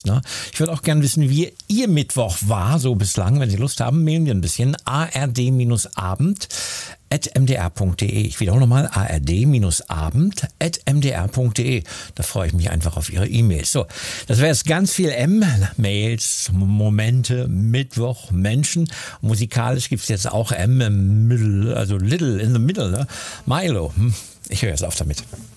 Ne? Ich würde auch gerne wissen, wie Ihr Mittwoch war, so bislang. Wenn Sie Lust haben, mailen wir ein bisschen. ard-abend@mdr.de. Ich wiederhole nochmal, ard-abend@mdr.de. Da freue ich mich einfach auf Ihre E-Mails. So, das wäre jetzt ganz viel M. Mails, Momente, Mittwoch, Menschen. Musikalisch gibt es jetzt auch M im Middle, also Little in the Middle. Ne? Milo. Ich höre jetzt auf damit.